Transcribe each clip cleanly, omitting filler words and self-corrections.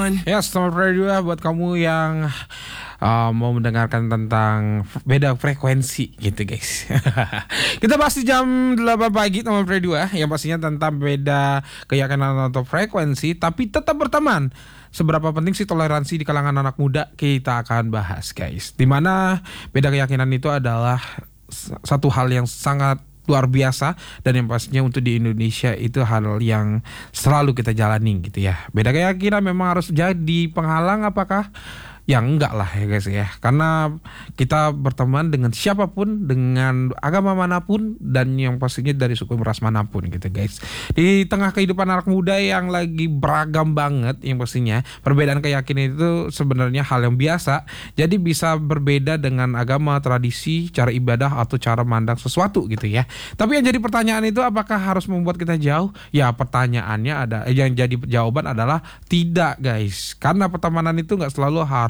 Ya, selamat radio buat kamu yang mau mendengarkan tentang beda frekuensi gitu guys. Kita bahas di jam 8 pagi teman radio yang pastinya tentang beda keyakinan atau frekuensi tapi tetap berteman. Seberapa penting sih toleransi di kalangan anak muda, kita akan bahas guys. Dimana beda keyakinan itu adalah satu hal yang sangat luar biasa dan yang pastinya untuk di Indonesia itu hal yang selalu kita jalani gitu ya. Beda keyakinan memang harus jadi penghalang apakah? Ya enggak lah ya guys ya. Karena kita berteman dengan siapapun, dengan agama manapun, dan yang pastinya dari suku ras manapun gitu guys. Di tengah kehidupan anak muda yang lagi beragam banget, yang pastinya perbedaan keyakinan itu sebenarnya hal yang biasa. Jadi bisa berbeda dengan agama, tradisi, cara ibadah atau cara mandang sesuatu gitu ya. Tapi yang jadi pertanyaan itu apakah harus membuat kita jauh? Ya pertanyaannya yang jadi jawaban adalah tidak guys. Karena pertemanan itu nggak selalu harus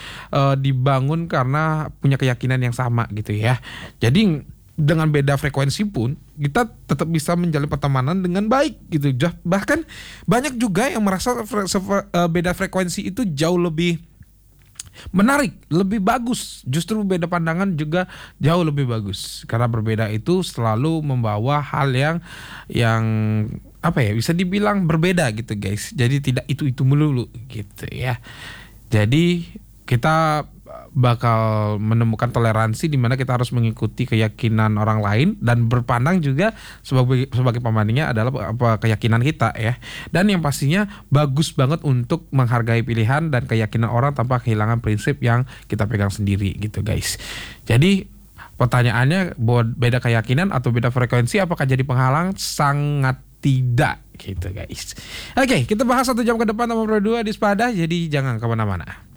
dibangun karena punya keyakinan yang sama gitu ya. Jadi dengan beda frekuensi pun kita tetap bisa menjalin pertemanan dengan baik gitu. Bahkan banyak juga yang merasa beda frekuensi itu jauh lebih menarik, lebih bagus. Justru beda pandangan juga jauh lebih bagus. Karena berbeda itu selalu membawa hal yang apa ya, bisa dibilang berbeda gitu guys. Jadi tidak itu melulu gitu ya. Jadi kita bakal menemukan toleransi di mana kita harus mengikuti keyakinan orang lain dan berpandang juga sebagai pembandingnya adalah keyakinan kita ya. Dan yang pastinya bagus banget untuk menghargai pilihan dan keyakinan orang tanpa kehilangan prinsip yang kita pegang sendiri gitu guys. Jadi pertanyaannya, buat beda keyakinan atau beda frekuensi apakah jadi penghalang? Sangat tidak gitu guys. Oke, kita bahas 1 jam ke depan nomor 2 di Sepada, jadi jangan kemana-mana.